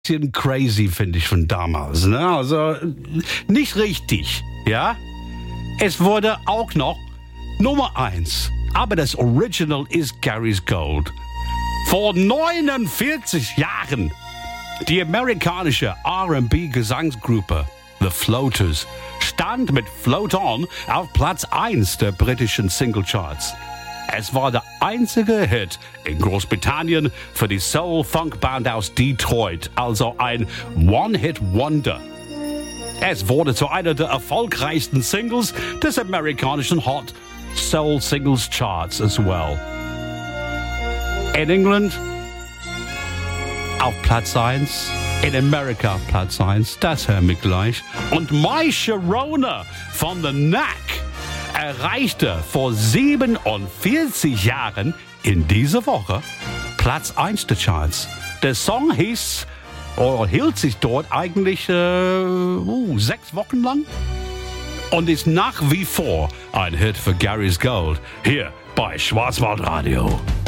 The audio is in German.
bisschen crazy, finde ich, von damals. Ne? Also nicht richtig, ja. Es wurde auch noch Nummer 1. Aber das Original ist Gary's Gold. Vor 49 Jahren. Die amerikanische R&B-Gesangsgruppe The Floaters stand mit Float On auf Platz 1 der britischen Singlecharts. Es war der einzige Hit in Großbritannien für die Soul-Funk-Band aus Detroit, also ein One-Hit-Wonder. Es wurde zu einer der erfolgreichsten Singles des amerikanischen Hot Soul Singles Charts as well. In England auf Platz 1, in Amerika auf Platz 1, das hören wir gleich. Und My Sharona von The Knack erreichte vor 47 Jahren in dieser Woche Platz 1 der Charts. Der Song hieß, oder hielt sich dort eigentlich 6 Wochen lang und ist nach wie vor ein Hit für Gary's Gold hier bei Schwarzwaldradio.